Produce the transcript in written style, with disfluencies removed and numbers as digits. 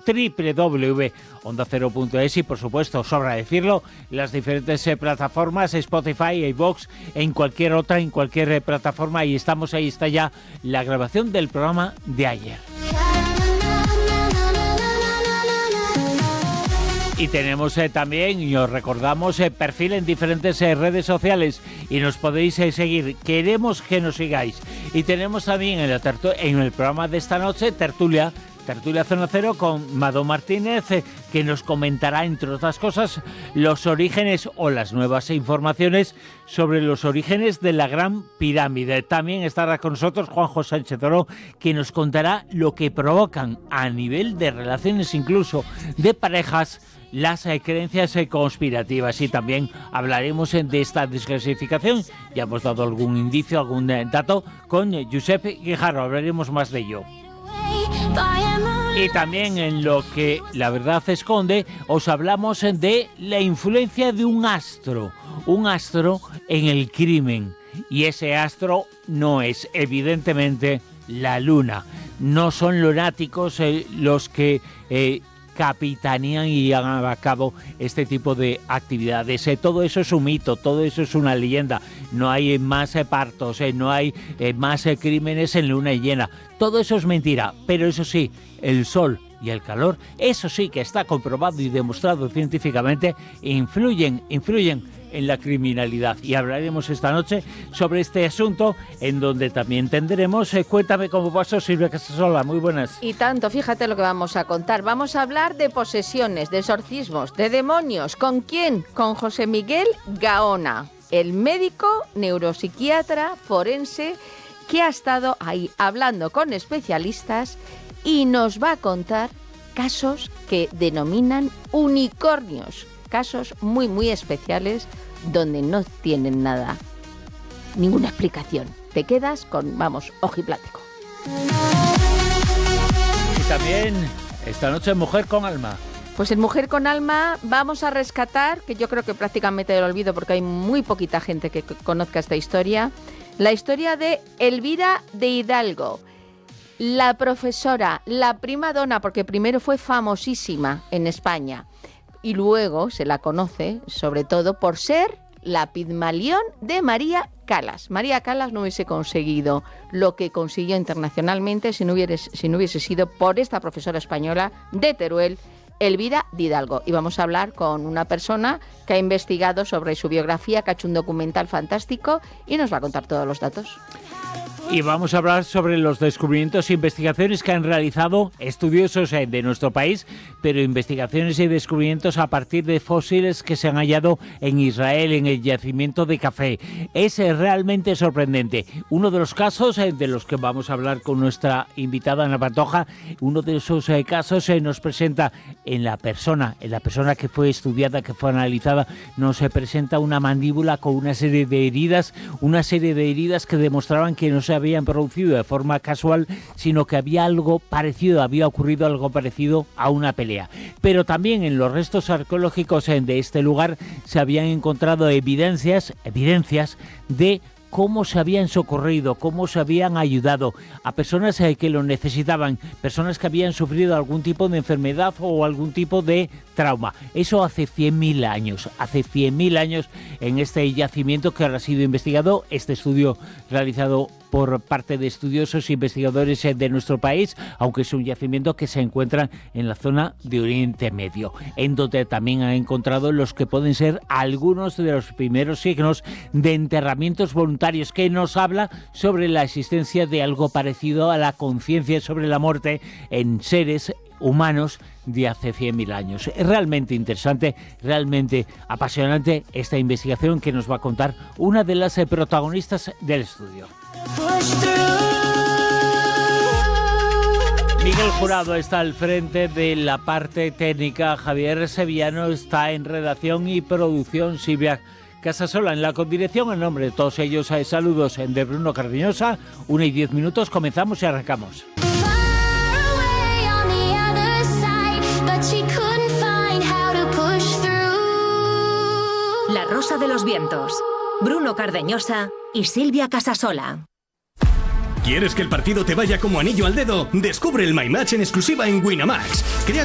www.ondacero.es y, por supuesto, sobra decirlo, las diferentes plataformas, Spotify, iVoox, en cualquier plataforma. Ahí estamos, ahí está ya la grabación del programa de ayer. Y tenemos también, y os recordamos, perfil en diferentes redes sociales y nos podéis seguir. Queremos que nos sigáis. Y tenemos también en el programa de esta noche, Tertulia Zona Cero con Mado Martínez, que nos comentará, entre otras cosas, los orígenes o las nuevas informaciones sobre los orígenes de la Gran Pirámide. También estará con nosotros Juanjo Sánchez Oro, que nos contará lo que provocan a nivel de relaciones, incluso de parejas, las creencias conspirativas. Y también hablaremos de esta desclasificación. Ya hemos dado algún indicio, algún dato con Josep Guijarro. Hablaremos más de ello. Y también, en lo que la verdad esconde, os hablamos de la influencia de un astro en el crimen. Y ese astro no es, evidentemente, la luna. No son lunáticos los que capitanean y llevan a cabo este tipo de actividades. Todo eso es un mito, todo eso es una leyenda. No hay más partos, no hay más crímenes en luna llena. Todo eso es mentira, pero eso sí, el sol y el calor, eso sí que está comprobado y demostrado científicamente, influyen en la criminalidad. Y hablaremos esta noche sobre este asunto, en donde también tendremos Cuéntame cómo pasó, Silvia Casasola. Muy buenas. Y tanto, fíjate lo que vamos a contar. Vamos a hablar de posesiones, de exorcismos, de demonios. ¿Con quién? Con José Miguel Gaona, el médico neuropsiquiatra forense que ha estado ahí hablando con especialistas y nos va a contar casos que denominan unicornios. Casos muy, muy especiales donde no tienen ninguna explicación. Te quedas con, ojiplático. Y también esta noche Mujer con Alma. Pues en Mujer con Alma vamos a rescatar, que yo creo que prácticamente lo olvido porque hay muy poquita gente que conozca esta historia, la historia de Elvira de Hidalgo. La profesora, la prima donna, porque primero fue famosísima en España y luego se la conoce sobre todo por ser la Pigmalión de María Callas. María Callas no hubiese conseguido lo que consiguió internacionalmente si no hubiese sido por esta profesora española de Teruel, Elvira de Hidalgo. Y vamos a hablar con una persona que ha investigado sobre su biografía, que ha hecho un documental fantástico y nos va a contar todos los datos. Y vamos a hablar sobre los descubrimientos e investigaciones que han realizado estudiosos de nuestro país, pero investigaciones y descubrimientos a partir de fósiles que se han hallado en Israel, en el yacimiento de café. Es realmente sorprendente. Uno de los casos de los que vamos a hablar con nuestra invitada Ana Pantoja, uno de esos casos nos presenta en la persona que fue estudiada, que fue analizada, nos presenta una mandíbula con una serie de heridas que demostraban que no se habían producido de forma casual, sino que había ocurrido algo parecido a una pelea. Pero también en los restos arqueológicos de este lugar se habían encontrado evidencias de cómo se habían socorrido, cómo se habían ayudado a personas que lo necesitaban, personas que habían sufrido algún tipo de enfermedad o algún tipo de trauma. Eso hace 100.000 años en este yacimiento que ahora ha sido investigado, este estudio realizado por parte de estudiosos e investigadores de nuestro país, aunque es un yacimiento que se encuentra en la zona de Oriente Medio, en donde también han encontrado los que pueden ser algunos de los primeros signos de enterramientos voluntarios, que nos habla sobre la existencia de algo parecido a la conciencia sobre la muerte en seres humanos de hace 100.000 años. Es realmente interesante, realmente apasionante esta investigación que nos va a contar una de las protagonistas del estudio. Miguel Jurado está al frente de la parte técnica, Javier Sevillano está en redacción y producción, Silvia Casasola en la condirección. En nombre de todos ellos, saludos de Bruno Cardeñosa. 1:10, comenzamos y arrancamos. La Rosa de los Vientos, Bruno Cardeñosa y Silvia Casasola. ¿Quieres que el partido te vaya como anillo al dedo? Descubre el My Match en exclusiva en Winamax. Crea